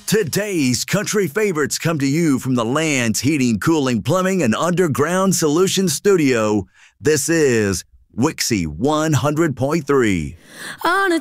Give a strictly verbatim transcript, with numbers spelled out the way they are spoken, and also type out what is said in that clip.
Today's country favorites come to you from the Land's Heating, Cooling, Plumbing, and Underground Solutions Studio. This is Wixie one hundred point three. On a